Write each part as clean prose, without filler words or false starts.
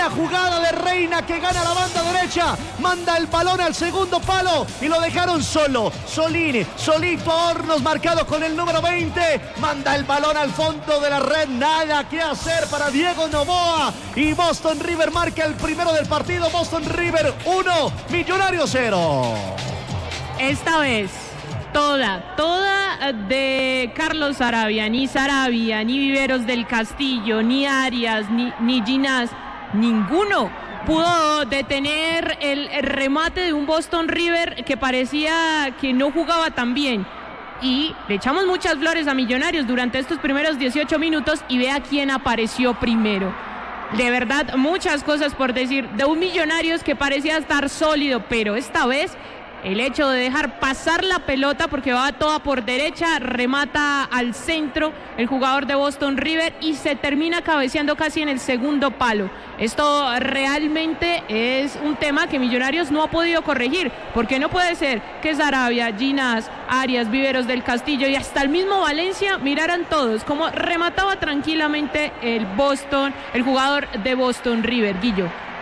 Buena jugada de Reina que gana la banda derecha. Manda el balón al segundo palo y lo dejaron solo. Solito Hornos marcado con el número 20. Manda el balón al fondo de la red. Nada que hacer para Diego Noboa. Y Boston River marca el primero del partido. Boston River 1, Millonarios 0. Esta vez toda de Carlos Saravia, ni Viveros del Castillo, ni Arias, ni Ginás, ninguno pudo detener el remate de un Boston River que parecía que no jugaba tan bien. Y le echamos muchas flores a Millonarios durante estos primeros 18 minutos y vea quién apareció primero. De verdad, muchas cosas por decir de un Millonarios que parecía estar sólido, pero esta vez el hecho de dejar pasar la pelota porque va toda por derecha, remata al centro el jugador de Boston River y se termina cabeceando casi en el segundo palo. Esto realmente es un tema que Millonarios no ha podido corregir, porque no puede ser que Saravia, Ginás, Arias, Viveros del Castillo y hasta el mismo Valencia miraran todos como remataba tranquilamente el jugador de Boston River, Guillo.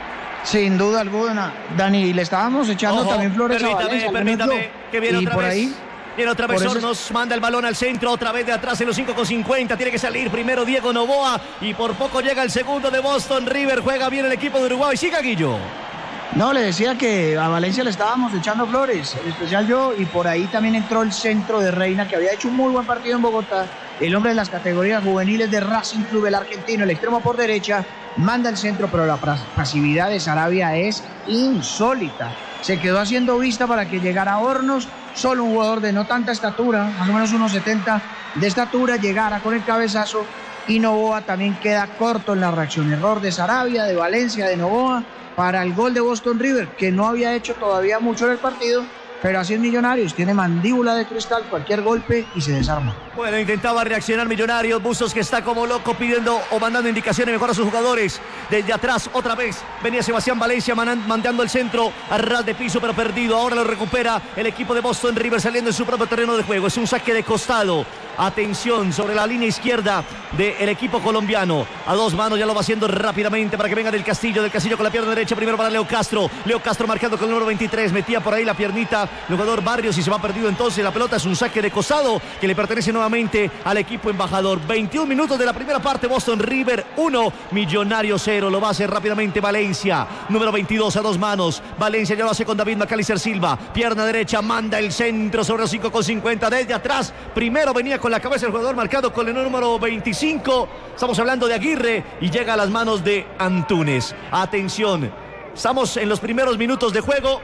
Sin duda alguna, Dani, le estábamos echando también flores a Valencia. Permítame, que viene otra vez. Ahí, viene otra vez Hornos, manda el balón al centro, otra vez de atrás en los 5:50, tiene que salir primero Diego Noboa y por poco llega el segundo de Boston River, juega bien el equipo de Uruguay, siga Guillo. No, le decía que a Valencia le estábamos echando flores, en especial yo, y por ahí también entró el centro de Reina, que había hecho un muy buen partido en Bogotá, el hombre de las categorías juveniles de Racing Club, el argentino, el extremo por derecha, manda el centro, pero la pasividad de Saravia es insólita. Se quedó haciendo vista para que llegara Hornos, solo un jugador de no tanta estatura, más o menos 1.70 de estatura, llegara con el cabezazo y Noboa también queda corto en la reacción. Error de Saravia, de Valencia, de Noboa para el gol de Boston River, que no había hecho todavía mucho en el partido, pero así es Millonarios, tiene mandíbula de cristal, cualquier golpe y se desarma. Bueno, intentaba reaccionar Millonarios, Bustos que está como loco pidiendo o mandando indicaciones mejor a sus jugadores. Desde atrás otra vez venía Sebastián Valencia mandando el centro a ras de piso pero perdido. Ahora lo recupera el equipo de Boston River saliendo en su propio terreno de juego. Es un saque de costado. Atención sobre la línea izquierda del equipo colombiano. A dos manos ya lo va haciendo rápidamente para que venga del Castillo con la pierna derecha. Primero para Leo Castro marcando con el número 23. Metía por ahí la piernita el jugador Barrios y se va perdido entonces la pelota. Es un saque de costado que le pertenece nuevamente al equipo embajador. 21 minutos de la primera parte. Boston River 1, Millonarios 0. Lo va a hacer rápidamente Valencia. Número 22 a dos manos. Valencia ya lo hace con David Macalister Silva. Pierna derecha, manda el centro sobre los 5:50 desde atrás. Primero venía con la cabeza el jugador marcado con el número 25. Estamos hablando de Aguirre y llega a las manos de Antunes. Atención, estamos en los primeros minutos de juego.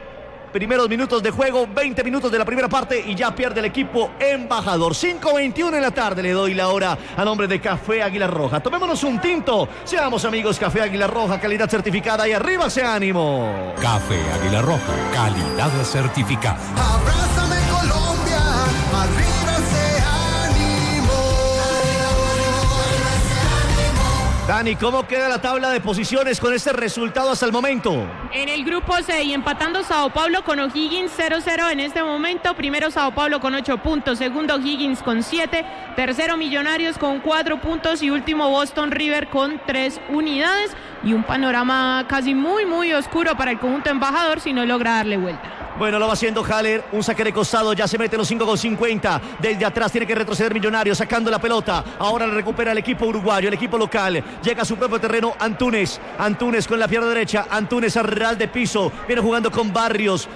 20 minutos de la primera parte y ya pierde el equipo embajador. 5:21 en la tarde, le doy la hora a nombre de Café Águila Roja. Tomémonos un tinto, seamos amigos. Café Águila Roja, calidad certificada y arriba ese ánimo. Café Águila Roja, calidad certificada. Abrázame Colombia, arriba ese ánimo. Dani, ¿cómo queda la tabla de posiciones con este resultado hasta el momento? En el grupo C y empatando Sao Paulo con O'Higgins 0-0 en este momento. Primero Sao Paulo con 8 puntos, segundo O'Higgins con 7, tercero Millonarios con 4 puntos y último Boston River con 3 unidades. Y un panorama casi muy oscuro para el conjunto embajador si no logra darle vuelta. Bueno, lo va haciendo Haller, un saque de costado, ya se mete los 5:50, desde atrás tiene que retroceder Millonarios, sacando la pelota, ahora le recupera el equipo uruguayo, el equipo local, llega a su propio terreno Antunes con la pierna derecha, Antunes a ras de piso, viene jugando con Barrios,